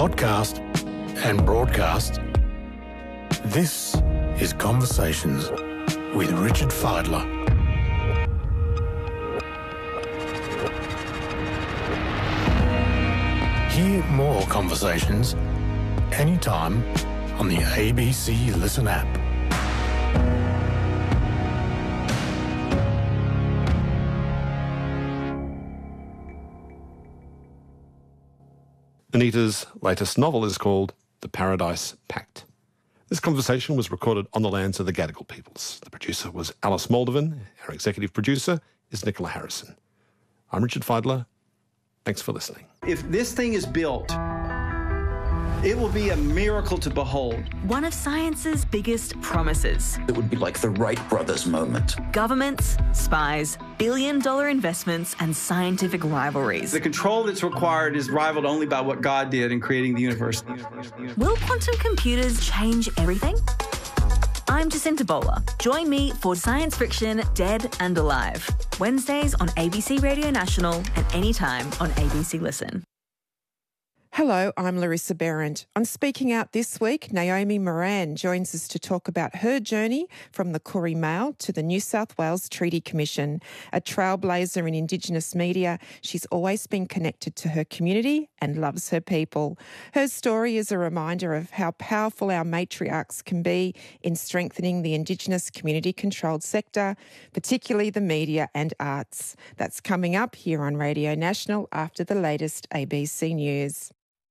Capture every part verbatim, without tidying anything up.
podcast and broadcast. This is Conversations with Richard Fidler. Hear more conversations anytime on the A B C Listen app. Anita's latest novel is called The Paradise Pact. This conversation was recorded on the lands of the Gadigal peoples. The producer was Alice Moldovan. Our executive producer is Nicola Harrison. I'm Richard Fidler. Thanks for listening. If this thing is built, it will be a miracle to behold. One of science's biggest promises. It would be like the Wright brothers moment. Governments, spies, billion-dollar investments and scientific rivalries. The control that's required is rivaled only by what God did in creating the universe. Will quantum computers change everything? I'm Jacinta Bowler. Join me for Science Friction Dead and Alive. Wednesdays on A B C Radio National and anytime on A B C Listen. Hello, I'm Larissa Behrendt. On Speaking Out this week, Naomi Moran joins us to talk about her journey from the Koori Mail to the New South Wales Treaty Commission. A trailblazer in Indigenous media, she's always been connected to her community and loves her people. Her story is a reminder of how powerful our matriarchs can be in strengthening the Indigenous community-controlled sector, particularly the media and arts. That's coming up here on Radio National after the latest A B C News.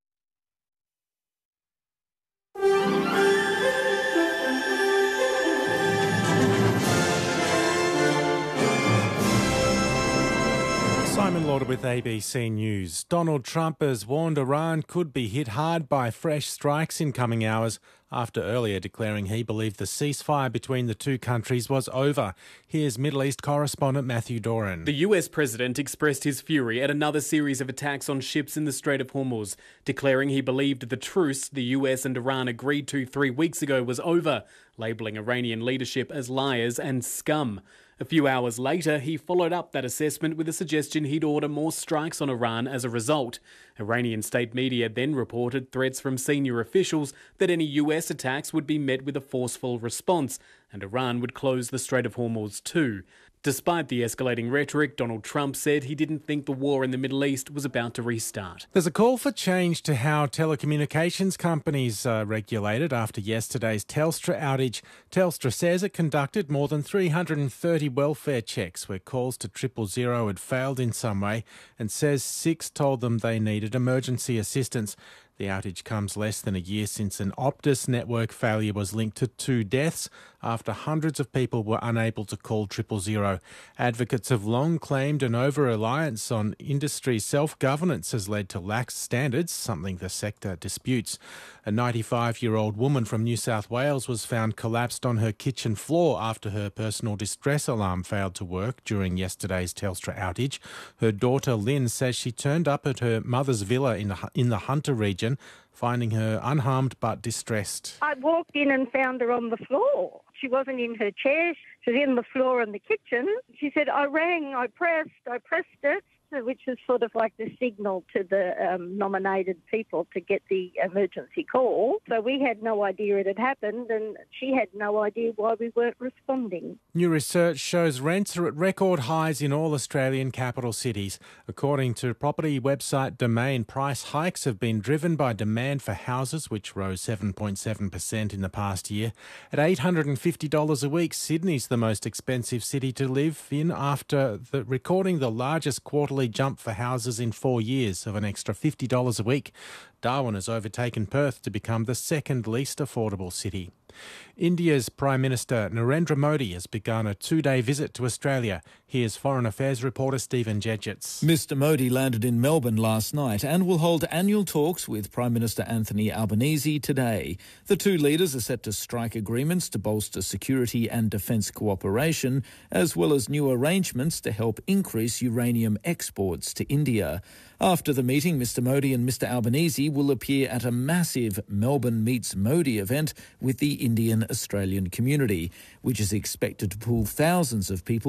Simon Lauder with A B C News. Donald Trump has warned Iran could be hit hard by fresh strikes in coming hours after earlier declaring he believed the ceasefire between the two countries was over. Here's Middle East correspondent Matthew Doran. The U S president expressed his fury at another series of attacks on ships in the Strait of Hormuz, declaring he believed the truce the U S and Iran agreed to three weeks ago was over, labelling Iranian leadership as liars and scum. A few hours later, he followed up that assessment with a suggestion he'd order more strikes on Iran as a result. Iranian state media then reported threats from senior officials that any U S attacks would be met with a forceful response, and Iran would close the Strait of Hormuz too. Despite the escalating rhetoric, Donald Trump said he didn't think the war in the Middle East was about to restart. There's a call for change to how telecommunications companies are regulated after yesterday's Telstra outage. Telstra says it conducted more than three hundred thirty welfare checks where calls to triple zero had failed in some way, and says six told them they needed emergency assistance. The outage comes less than a year since an Optus network failure was linked to two deaths after hundreds of people were unable to call triple zero. Advocates have long claimed an over-reliance on industry self-governance has led to lax standards, something the sector disputes. A ninety-five-year-old woman from New South Wales was found collapsed on her kitchen floor after her personal distress alarm failed to work during yesterday's Telstra outage. Her daughter Lynn says she turned up at her mother's villa in the, in the Hunter region, finding her unharmed but distressed. I walked in and found her on the floor. She wasn't in her chair. She was in the floor in the kitchen. She said, I rang, I pressed, I pressed it, which is sort of like the signal to the um, nominated people to get the emergency call. So we had no idea it had happened, and she had no idea why we weren't responding. New research shows rents are at record highs in all Australian capital cities. According to property website Domain, price hikes have been driven by demand for houses, which rose seven point seven percent in the past year. At eight hundred fifty dollars a week, Sydney's the most expensive city to live in after the, recording the largest quarterly jump for houses in four years of an extra fifty dollars a week. Darwin has overtaken Perth to become the second least affordable city. India's Prime Minister Narendra Modi has begun a two-day visit to Australia. Here's Foreign Affairs reporter Stephen Jedgetts. Mister Modi landed in Melbourne last night and will hold annual talks with Prime Minister Anthony Albanese today. The two leaders are set to strike agreements to bolster security and defence cooperation, as well as new arrangements to help increase uranium exports to India. After the meeting, Mister Modi and Mister Albanese will appear at a massive Melbourne Meets Modi event with the Indian Australian community, which is expected to pull thousands of people.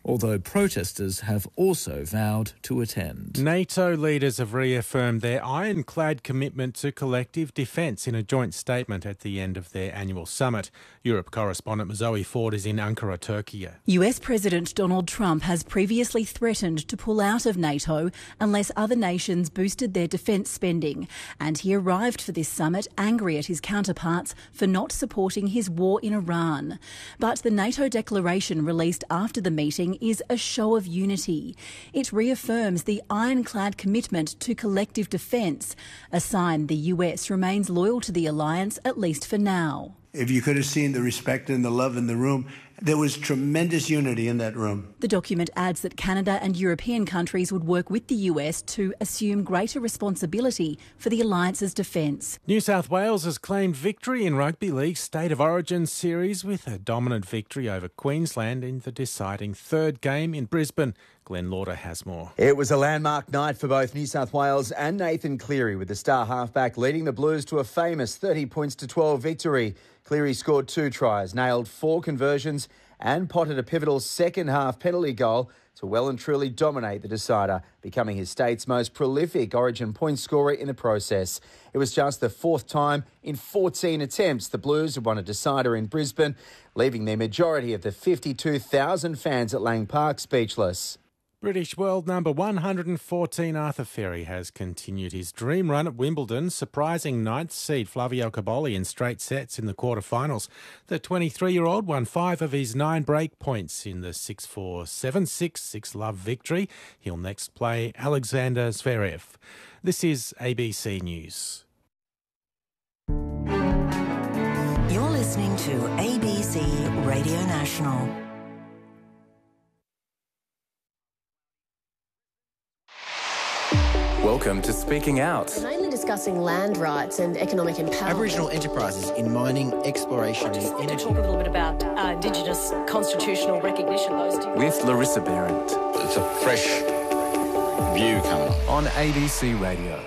although protesters have also vowed to attend. NATO leaders have reaffirmed their ironclad commitment to collective defence in a joint statement at the end of their annual summit. Europe correspondent Zoe Ford is in Ankara, Turkey. U S President Donald Trump has previously threatened to pull out of NATO unless other nations boosted their defence spending, and he arrived for this summit angry at his counterparts for not supporting his war in Iran. But the NATO declaration released after the meeting is a show of unity. It reaffirms the ironclad commitment to collective defence, a sign the U S remains loyal to the alliance, at least for now. If you could have seen the respect and the love in the room, there was tremendous unity in that room. The document adds that Canada and European countries would work with the U S to assume greater responsibility for the alliance's defence. New South Wales has claimed victory in Rugby League's State of Origin series with a dominant victory over Queensland in the deciding third game in Brisbane. Glenn Lauder has more. It was a landmark night for both New South Wales and Nathan Cleary, with the star halfback leading the Blues to a famous thirty points to twelve victory. Cleary scored two tries, nailed four conversions and potted a pivotal second half penalty goal to well and truly dominate the decider, becoming his state's most prolific Origin point scorer in the process. It was just the fourth time in fourteen attempts the Blues had won a decider in Brisbane, leaving the majority of the fifty-two thousand fans at Lang Park speechless. British world number one hundred fourteen Arthur Ferry has continued his dream run at Wimbledon, surprising ninth seed Flavio Cobolli in straight sets in the quarterfinals. The twenty-three-year-old won five of his nine break points in the six four, seven six, six love victory. He'll next play Alexander Zverev. This is A B C News. You're listening to A B C Radio National. Welcome to Speaking Out. We're mainly discussing land rights and economic empowerment. Aboriginal enterprises in mining, exploration and energy. To talk a little bit about uh, Indigenous constitutional recognition. Those two. With Larissa Behrendt. It's a fresh view coming on. On A B C Radio.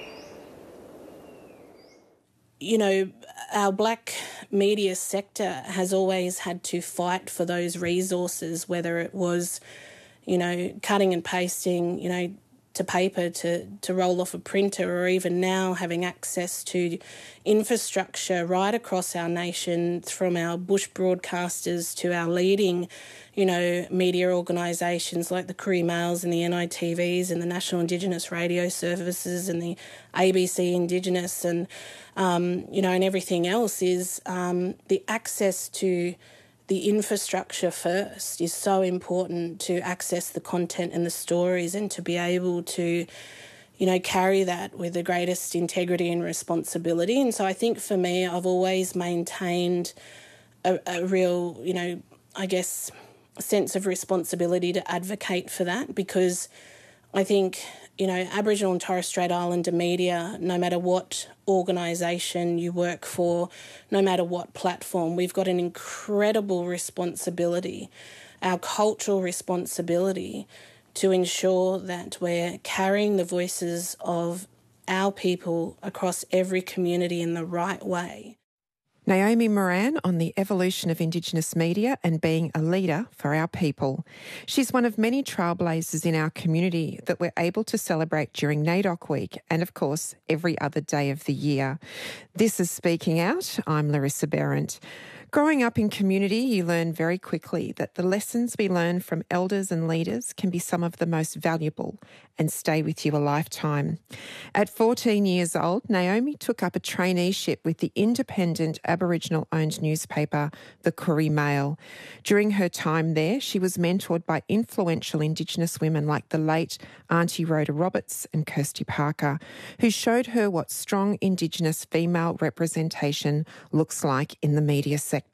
You know, our black media sector has always had to fight for those resources, whether it was, you know, cutting and pasting, you know, to paper to, to roll off a printer, or even now having access to infrastructure right across our nation, from our bush broadcasters to our leading, you know, media organisations like the Koori Mails and the N I T Vs and the National Indigenous Radio Services and the A B C Indigenous and, um, you know, and everything else is um, the access to the infrastructure first is so important to access the content and the stories and to be able to, you know, carry that with the greatest integrity and responsibility. And so I think for me, I've always maintained a, a real, you know, I guess, sense of responsibility to advocate for that, because I think, you know, Aboriginal and Torres Strait Islander media, no matter what organisation you work for, no matter what platform, we've got an incredible responsibility, our cultural responsibility, to ensure that we're carrying the voices of our people across every community in the right way. Naomi Moran on the evolution of Indigenous media and being a leader for our people. She's one of many trailblazers in our community that we're able to celebrate during NAIDOC Week and, of course, every other day of the year. This is Speaking Out. I'm Larissa Behrendt. Growing up in community, you learn very quickly that the lessons we learn from elders and leaders can be some of the most valuable and stay with you a lifetime. At fourteen years old, Naomi took up a traineeship with the independent Aboriginal-owned newspaper, the Koori Mail. During her time there, she was mentored by influential Indigenous women like the late Auntie Rhoda Roberts and Kirsty Parker, who showed her what strong Indigenous female representation looks like in the media sector.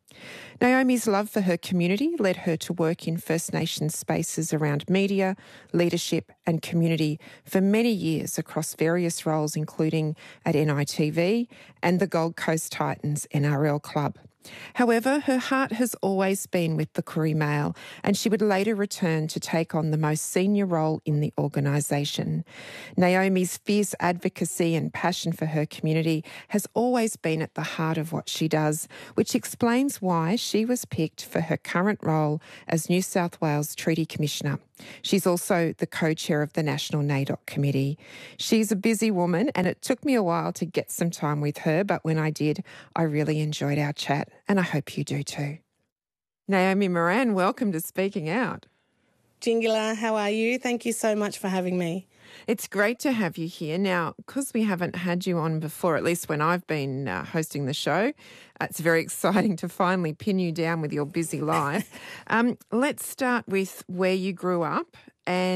Naomi's love for her community led her to work in First Nations spaces around media, leadership and community for many years across various roles, including at N I T V and the Gold Coast Titans N R L club. However, her heart has always been with the Koori Mail, and she would later return to take on the most senior role in the organisation. Naomi's fierce advocacy and passion for her community has always been at the heart of what she does, which explains why she was picked for her current role as New South Wales Treaty Commissioner. She's also the co-chair of the National NAIDOC Committee. She's a busy woman, and it took me a while to get some time with her, but when I did, I really enjoyed our chat, and I hope you do too. Naomi Moran, welcome to Speaking Out. Jingala, how are you? Thank you so much for having me. It's great to have you here. Now, because we haven't had you on before, at least when I've been uh, hosting the show, uh, it's very exciting to finally pin you down with your busy life. um, let's start with where you grew up and